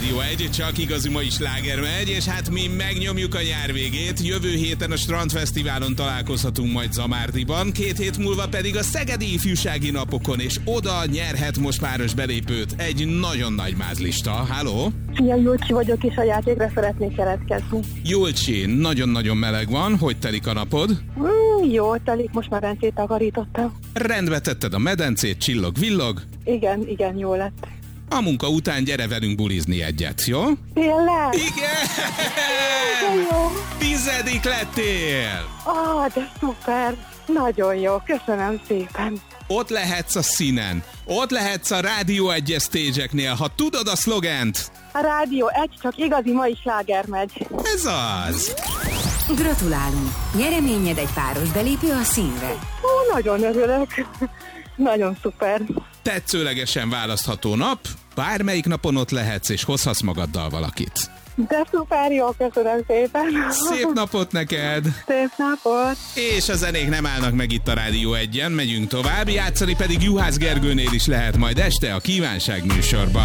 Rádió 1, csak igazi mai sláger megy, és hát mi megnyomjuk a nyár végét. Jövő héten a Strandfesztiválon találkozhatunk majd Zamárdiban, 2 hét múlva pedig a Szegedi Ifjúsági Napokon, és oda nyerhet most páros belépőt egy nagyon nagy mázlista. Halló? Szia, Julcsi vagyok, és a játékra szeretnék jelentkezni. Julcsi, nagyon-nagyon meleg van, hogy telik a napod? Jó, telik, most már medencét takarítottam. Rendbe tetted a medencét, csillog-villog? Igen, jó lett. A munka után gyere velünk bulizni egyet, jó? Tényleg? Igen! Jó. 10. lettél! De szuper! Nagyon jó, köszönöm szépen. Ott lehetsz a színen, ott lehetsz a Rádió 1 stage-eknél, ha tudod a szlogent. A Rádió 1, csak igazi mai sláger megy. Ez az! Gratulálunk! Nyereményed egy páros belépő a színre. Nagyon örülök. Nagyon szuper. Tetszőlegesen választható nap, bármelyik napon ott lehetsz, és hozhatsz magaddal valakit. De szuper, jó, köszönöm szépen. Szép napot neked! Szép napot! És a zenék nem állnak meg itt a Rádió 1-en, megyünk tovább, játszani pedig Juhász Gergőnél is lehet majd este a Kívánság műsorban.